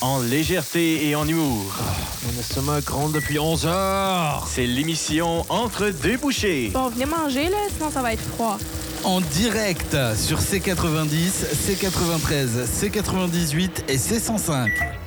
en légèreté et en humour. Mon estomac gronde depuis 11 heures. C'est l'émission Entre deux bouchées. Bon, venez manger, là, sinon ça va être froid. En direct sur C90, C93, C98 et C105.